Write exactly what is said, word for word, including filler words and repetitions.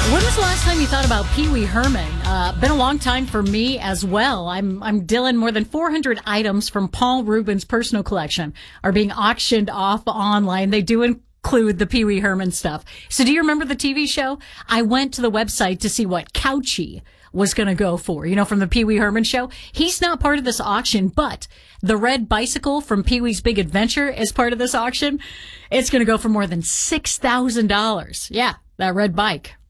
When was the last time you thought about Pee Wee Herman? Uh, been a long time for me as well. I'm I'm Dylan. More than four hundred items from Paul Rubens' personal collection are being auctioned off online. They do include the Pee Wee Herman stuff. So do you remember the T V show? I went to the website to see what Couchy was going to go for, you know, from the Pee Wee Herman show. He's not part of this auction, but the red bicycle from Pee Wee's Big Adventure is part of this auction. It's going to go for more than six thousand dollars. Yeah, that red bike.